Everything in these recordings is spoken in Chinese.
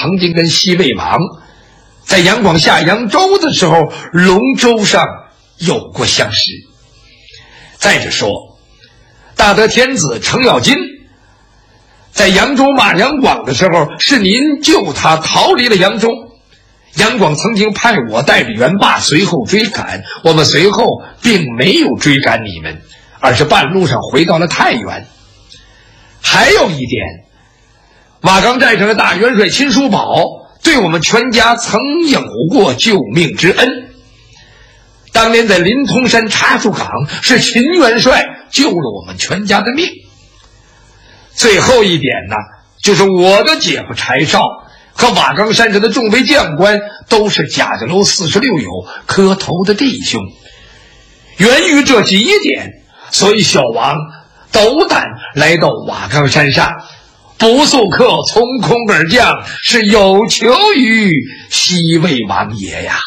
曾经跟西魏王在杨广下扬州的时候，龙舟上有过相识。再者说，大德天子程咬金在扬州骂杨广的时候，是您救他逃离了扬州。杨广曾经派我带着袁霸随后追赶，我们随后并没有追赶你们，而是半路上回到了太原。还有一点，瓦岗寨上的大元帅秦叔宝对我们全家曾有过救命之恩。当年在临潼山茶树岗，是秦元帅救了我们全家的命。最后一点呢，就是我的姐夫柴少和瓦岗山上的众位将官都是贾家楼46友磕头的弟兄。源于这几点，所以小王斗胆来到瓦岗山上，不速客从空而降，是有求于西魏王爷呀。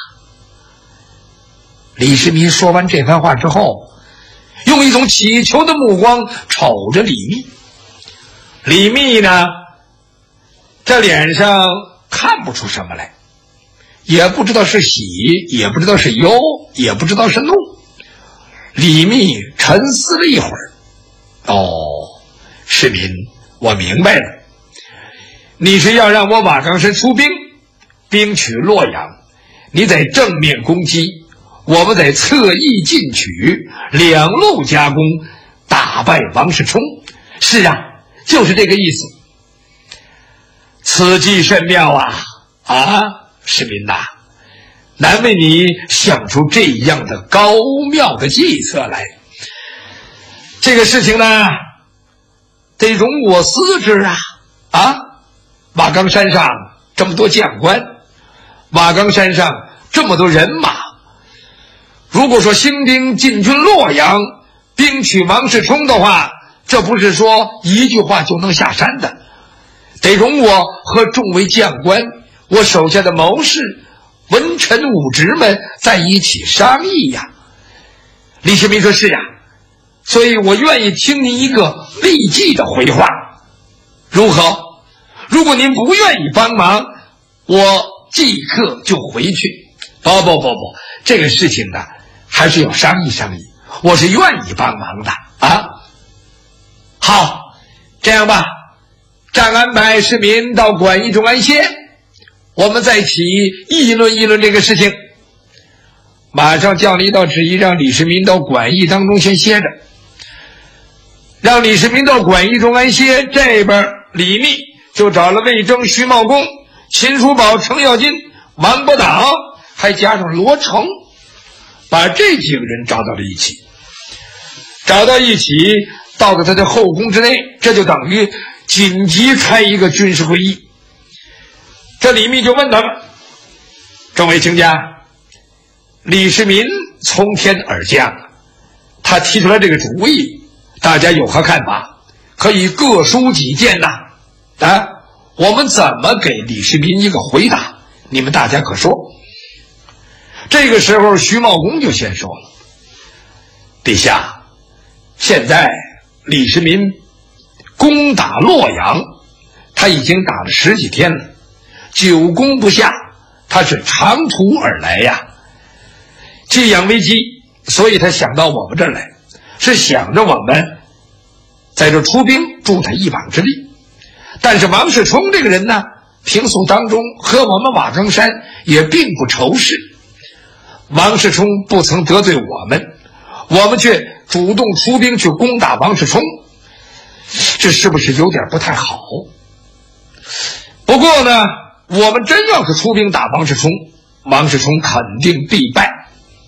李世民说完这番话之后，用一种乞求的目光瞅着李密。李密呢，这脸上看不出什么来，也不知道是喜，也不知道是忧，也不知道是怒。李密沉思了一会儿，世民，我明白了，你是要让我瓦岗山出兵，兵取洛阳，你得正面攻击，我们得侧翼进取，两路夹攻，打败王世充。是啊，就是这个意思。此计甚妙啊！世民呐，难为你想出这样的高妙的计策来。这个事情呢，得容我思之啊！瓦岗山上这么多将官，瓦岗山上这么多人马，如果说兴兵进军洛阳，兵取王世充的话，这不是说一句话就能下山的，得容我和众位将官，我手下的谋士、文臣武职们在一起商议呀。李世民说是呀，所以我愿意听您一个立即的回话，如何？如果您不愿意帮忙，我即刻就回去。不，这个事情呢，还是要商议商议，我是愿意帮忙的啊。好，这样吧，暂安排世民到馆驿中安歇，我们再起议论议论这个事情。马上叫了一道旨意，让李世民到馆驿当中先歇着，让李世民到馆驿中安歇。这边李密就找了魏征、徐茂公、秦叔宝、程咬金、王伯党，还加上罗成，把这几个人找到了一起。找到一起，到了他的后宫之内，这就等于紧急开一个军事会议。这李密就问他们：众位卿家，李世民从天而降，他提出来这个主意，大家有何看法？可以各抒己见呐。我们怎么给李世民一个回答？你们大家可说。这个时候徐茂公就先说了：陛下，现在李世民攻打洛阳，他已经打了10几天了，久攻不下，他是长途而来呀。既养危机，所以他想到我们这儿来，是想着我们在这出兵助他一膀之力。但是王世充这个人呢，平素当中和我们瓦岗山也并不仇视，王世充不曾得罪我们，我们却主动出兵去攻打王世充，这是不是有点不太好？不过呢，我们真要是出兵打王世充，王世充肯定必败。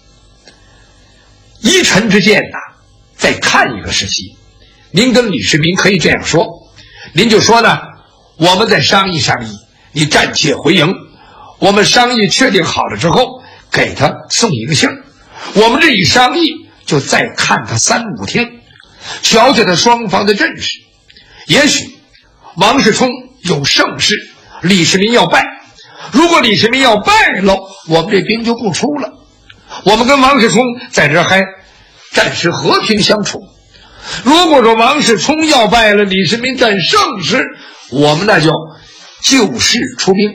依臣之见再看一个时期，您跟李世民可以这样说，您就说呢，我们再商议商议，你暂且回营，我们商议确定好了之后，给他送一个信儿，我们这一商议就再看他3、5天，瞧瞧他双方的阵势。也许王世充有胜势，李世民要败，如果李世民要败了，我们这兵就不出了，我们跟王世充在这还暂时和平相处。如果说王世充要败了，李世民占胜势，我们那就事出兵。